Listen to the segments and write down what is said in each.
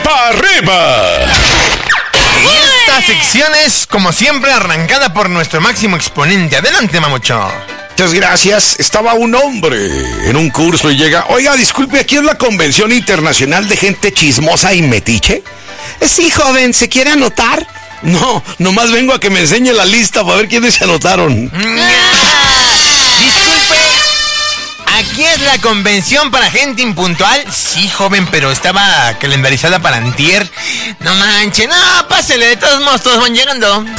pa' arriba. Y esta sección es, como siempre, arrancada por nuestro máximo exponente. Adelante, Mamucho. Muchas gracias. Estaba un hombre en un curso y llega... Oiga, disculpe, ¿aquí es la Convención Internacional de Gente Chismosa y Metiche? Sí, joven, ¿se quiere anotar? No, nomás vengo a que me enseñe la lista para ver quiénes se anotaron. Disculpe, ¿aquí es la convención para gente impuntual? Sí, joven, pero estaba calendarizada para antier. No manche, no, pásele, de todos modos todos van llegando. En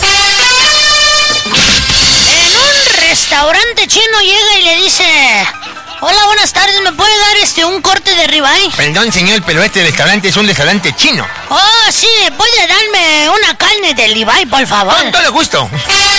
un restaurante chino llega y le dice... Hola, buenas tardes, ¿me puede dar un corte de ribeye? Perdón, señor, pero este restaurante es un restaurante chino. Oh, sí, ¿puede darme una carne de ribeye, por favor? Con todo gusto.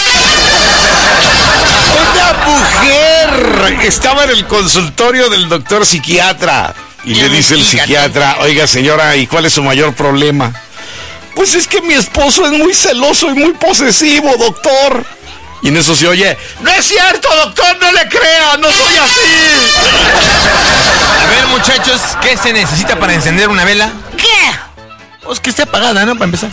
Una mujer estaba en el consultorio del doctor psiquiatra y le dice el psiquiatra, oiga señora, ¿y cuál es su mayor problema? Pues es que mi esposo es muy celoso y muy posesivo, doctor. Y en eso se oye, no es cierto, doctor, no le crea, no soy así. A ver, muchachos, ¿qué se necesita para encender una vela? ¿Qué? Pues que esté apagada, ¿no? Para empezar.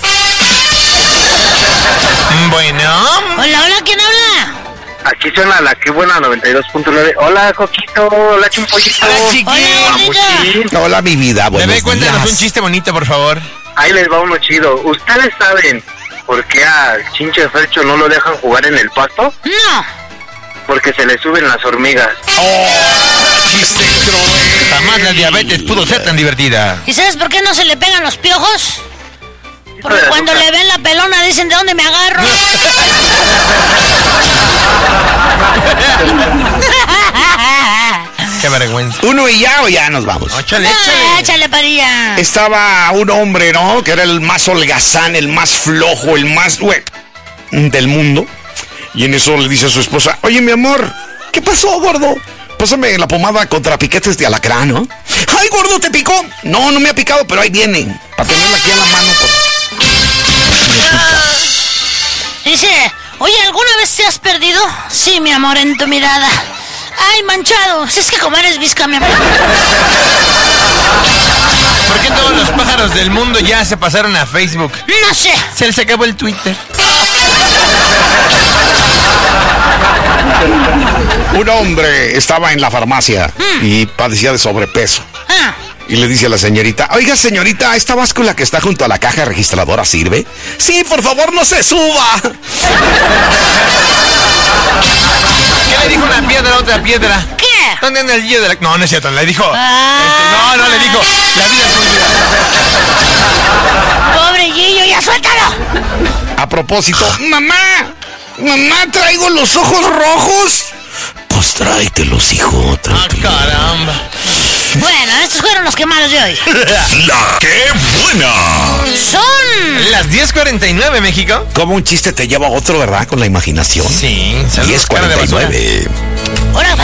Bueno. Hola, ¿quién habla? Aquí suena la que buena 92.9. Hola, Coquito. Hola, Chimpollito. Hola, chiquito. Hola, mi vida, buenos Bebé, cuéntanos días. un chiste bonito, por favor. Ahí les va uno chido. ¿Ustedes saben por qué al Chinche Fercho no lo dejan jugar en el pasto? No. Porque se le suben las hormigas. Chiste cruel. Jamás la diabetes pudo ser tan divertida. ¿Y sabes por qué no se le pegan los piojos? Porque cuando le ven la pelona dicen, ¿de dónde me agarro? Qué vergüenza. Uno y ya o ya nos vamos. Échale, Échale parilla. Estaba un hombre, ¿no? Que era el más holgazán, el más flojo, el más del mundo. Y en eso le dice a su esposa, oye, mi amor, ¿qué pasó, gordo? Pásame la pomada contra piquetes de alacrán, ¿no? ¡Ay, gordo, te picó! No, no me ha picado, pero ahí viene. Para tenerla aquí en la mano. Dice, oye, ¿alguna vez te has perdido? Sí, mi amor, en tu mirada. Ay, manchado, si es que como eres visca, mi amor. ¿Por qué todos los pájaros del mundo ya se pasaron a Facebook? No sé. Se les acabó el Twitter. Un hombre estaba en la farmacia y padecía de sobrepeso. Y le dice a la señorita, oiga señorita, ¿esta báscula que está junto a la caja registradora sirve? Sí, por favor, no se suba. ¿Qué le dijo una piedra a otra piedra? ¿Qué? ¿Dónde anda el guillo de la...? No, no es cierto, le dijo... No, le dijo, la vida es muy dura. Pobre Gillo, ya suéltalo. A propósito, mamá, traigo los ojos rojos. Pues tráetelos, hijo, tráetelos. Ah, caramba. Bueno, estos fueron los quemados de hoy. ¡La qué buena! Son Las 10:49, México. Como un chiste te lleva a otro, ¿verdad? Con la imaginación. Sí, saludos, cara de basura. 10:49. Hola,